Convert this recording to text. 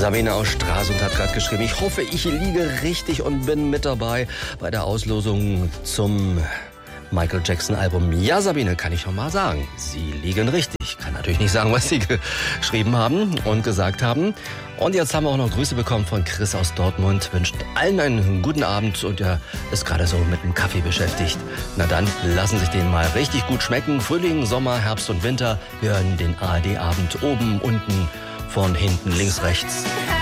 Sabine aus Stralsund hat gerade geschrieben, ich hoffe, ich liege richtig und bin mit dabei bei der Auslosung zum Michael Jackson Album. Ja, Sabine, kann ich schon mal sagen. Sie liegen richtig. Ich kann natürlich nicht sagen, was Sie geschrieben haben und gesagt haben. Und jetzt haben wir auch noch Grüße bekommen von Chris aus Dortmund. Wünscht allen einen guten Abend und er ist gerade so mit dem Kaffee beschäftigt. Na dann, lassen sich den mal richtig gut schmecken. Frühling, Sommer, Herbst und Winter. Wir hören den ARD-Abend oben, unten, von hinten, links, rechts.